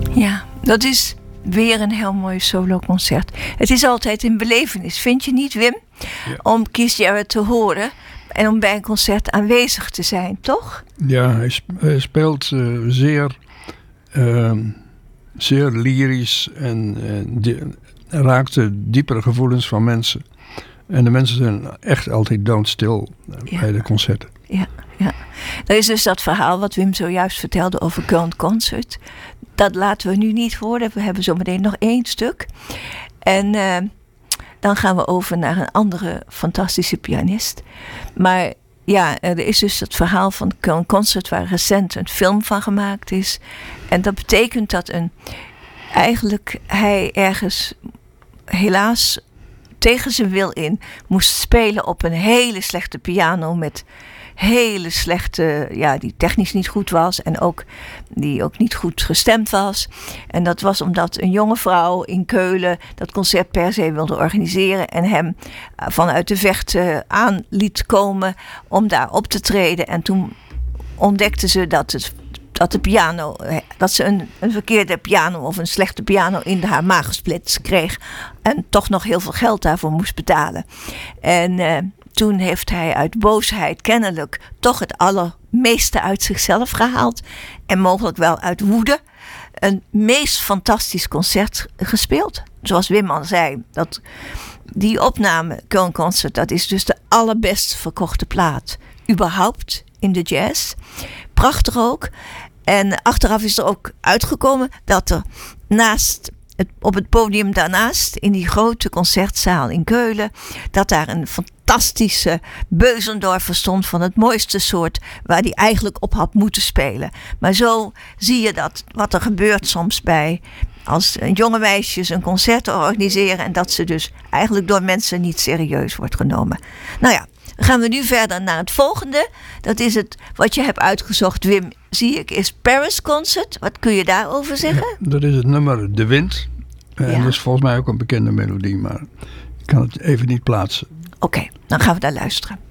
Ja, dat is weer een heel mooi soloconcert. Het is altijd een belevenis, vind je niet, Wim? Ja. Om Keith Jarrett te horen en om bij een concert aanwezig te zijn, toch? Ja, hij speelt zeer lyrisch en raakt de diepere gevoelens van mensen. En de mensen zijn echt altijd doodstil bij de concerten. Ja. Er is dus dat verhaal wat Wim zojuist vertelde over Current Concert. Dat laten we nu niet horen. We hebben zometeen nog 1 stuk. En dan gaan we over naar een andere fantastische pianist. Maar ja, er is dus het verhaal van Current Concert waar recent een film van gemaakt is. En dat betekent dat hij ergens helaas tegen zijn wil in moest spelen op een hele slechte piano met hele slechte, die technisch niet goed was en die ook niet goed gestemd was. En dat was omdat een jonge vrouw in Keulen dat concert per se wilde organiseren en hem vanuit de Vecht aan liet komen om daar op te treden. En toen ontdekte ze dat ze een verkeerde piano of een slechte piano in haar maag gesplitst kreeg en toch nog heel veel geld daarvoor moest betalen. En toen heeft hij uit boosheid kennelijk toch het allermeeste uit zichzelf gehaald. En mogelijk wel uit woede. Een meest fantastisch concert gespeeld. Zoals Wim al zei. Die opname, Current Concert, dat is dus de allerbest verkochte plaat. Überhaupt in de jazz. Prachtig ook. En achteraf is er ook uitgekomen dat er op het podium daarnaast, in die grote concertzaal in Keulen, dat daar een fantastische Beuzendorfer stond van het mooiste soort, waar die eigenlijk op had moeten spelen. Maar zo zie je wat er gebeurt soms als jonge meisjes een concert organiseren en dat ze dus eigenlijk door mensen niet serieus wordt genomen. Nou ja, dan gaan we nu verder naar het volgende. Dat is het wat je hebt uitgezocht, Wim, zie ik, is Paris Concert. Wat kun je daarover zeggen? Ja, dat is het nummer De Wind. En dat is volgens mij ook een bekende melodie, maar ik kan het even niet plaatsen. Oké, dan gaan we daar luisteren.